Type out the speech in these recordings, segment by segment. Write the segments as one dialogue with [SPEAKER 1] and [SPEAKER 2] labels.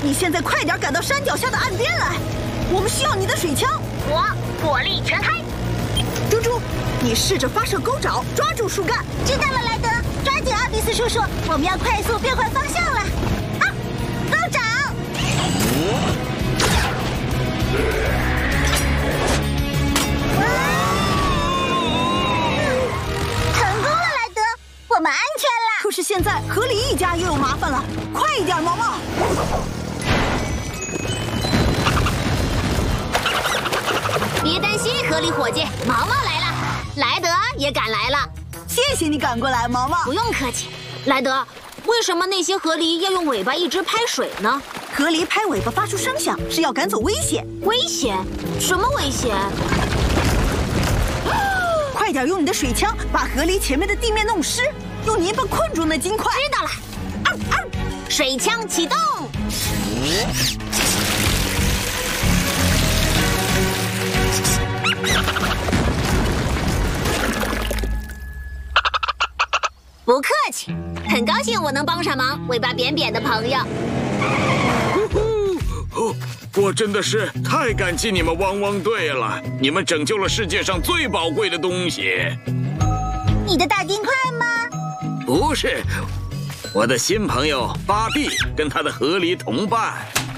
[SPEAKER 1] 你现在快点赶到山脚下的岸边来，我们需要你的水枪。
[SPEAKER 2] 我火力全开。
[SPEAKER 1] 猪猪，你试着发射钩爪，抓住树干。
[SPEAKER 2] 知道了，莱德，抓紧奥蒂斯叔叔，我们要快速变换方向了。啊，钩爪！成功了，莱德，我们安全了。
[SPEAKER 1] 可是现在河狸一家又有麻烦了，快一点，毛毛！
[SPEAKER 2] 别担心，河狸伙计，毛毛来了，莱德也赶来了。
[SPEAKER 1] 谢谢你赶过来，毛毛。
[SPEAKER 2] 不用客气。莱德，为什么那些河狸要用尾巴一直拍水呢？
[SPEAKER 1] 河狸拍尾巴发出声响，是要赶走危险。
[SPEAKER 2] 危险？什么危险？
[SPEAKER 1] 快点用你的水枪把河狸前面的地面弄湿，用泥巴困住那金块。
[SPEAKER 2] 知道了。水枪启动。不客气，很高兴我能帮上忙，尾巴扁扁的朋友。
[SPEAKER 3] 我真的是太感激你们汪汪队了，你们拯救了世界上最宝贵的东西。
[SPEAKER 2] 你的大金块吗？
[SPEAKER 3] 不是，我的新朋友巴蒂跟他的河狸同伴。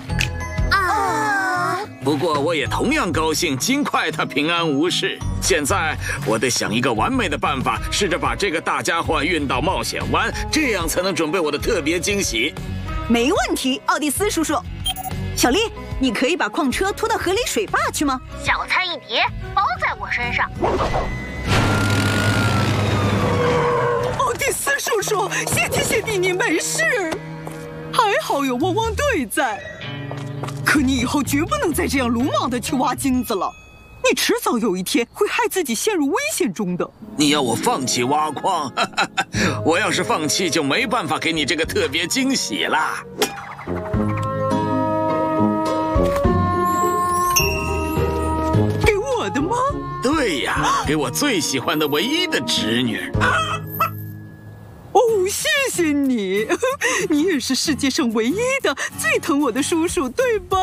[SPEAKER 3] 不过我也同样高兴金块他平安无事。现在我得想一个完美的办法，试着把这个大家伙运到冒险湾，这样才能准备我的特别惊喜。
[SPEAKER 1] 没问题，奥蒂斯叔叔。小丽，你可以把矿车拖到河里水坝去吗？
[SPEAKER 2] 小菜一碟，包在我身上。
[SPEAKER 4] 奥蒂斯叔叔，谢天你没事，还好有汪汪队在。可你以后绝不能再这样鲁莽地去挖金子了，你迟早有一天会害自己陷入危险中的。
[SPEAKER 3] 你要我放弃挖矿？我要是放弃，就没办法给你这个特别惊喜啦。
[SPEAKER 4] 给我的吗？
[SPEAKER 3] 对呀，给我最喜欢的唯一的侄女。
[SPEAKER 4] 哦，谢谢你，你也是世界上唯一的最疼我的叔叔，对吧？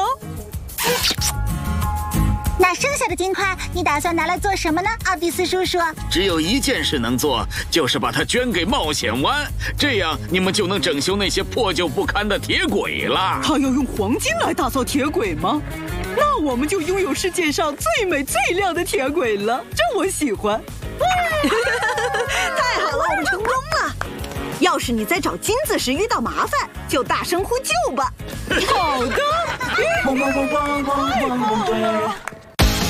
[SPEAKER 2] 那剩下的金块，你打算拿来做什么呢，奥蒂斯叔叔？
[SPEAKER 3] 只有一件事能做，就是把它捐给冒险湾，这样你们就能整修那些破旧不堪的铁轨了。
[SPEAKER 4] 他要用黄金来打造铁轨吗？那我们就拥有世界上最美最亮的铁轨了，这我喜欢。
[SPEAKER 1] 太好了，我们成功了！要是你在找金子时遇到麻烦，就大声呼救吧。
[SPEAKER 4] 好的。
[SPEAKER 1] 汪汪汪汪汪汪汪汪。